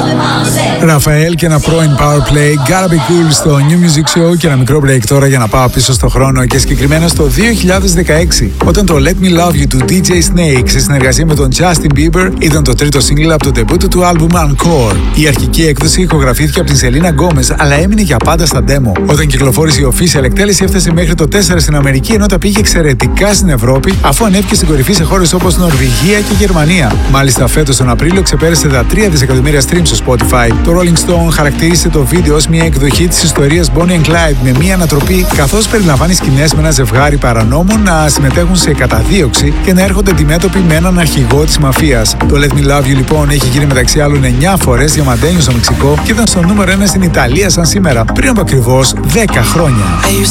Ραφαέλ και ένα πρώην Powerplay, Gotta Be Cool στο New Music Show, και ένα μικρό break τώρα για να πάω πίσω στο χρόνο και συγκεκριμένα στο 2016, όταν το Let Me Love You του DJ Snake σε συνεργασία με τον Justin Bieber ήταν το τρίτο single από το debut του album Encore. Η αρχική έκδοση ηχογραφήθηκε από την Selena Gomez, αλλά έμεινε για πάντα στα demo. Όταν κυκλοφόρησε η official εκτέλεση έφτασε μέχρι το 4 στην Αμερική, ενώ τα πήγε εξαιρετικά στην Ευρώπη, αφού ανέβηκε στην κορυφή σε χώρες όπως Νορβηγία και Γερμανία. Μάλιστα φέτος τον Απρίλιο ξεπέρασε τα 3 δισεκατομμύρια streams στο Spotify. Το Rolling Stone χαρακτήρισε το βίντεο ως μια εκδοχή της ιστορίας Bonnie and Clyde με μια ανατροπή, καθώς περιλαμβάνει σκηνές με ένα ζευγάρι παρανόμων να συμμετέχουν σε καταδίωξη και να έρχονται αντιμέτωποι με έναν αρχηγό της μαφίας. Το Let Me Love You λοιπόν έχει γίνει μεταξύ άλλων 9 φορές διαμαντένιο στο Μεξικό και ήταν στο νούμερο 1 στην Ιταλία σαν σήμερα, πριν από ακριβώς 10 χρόνια.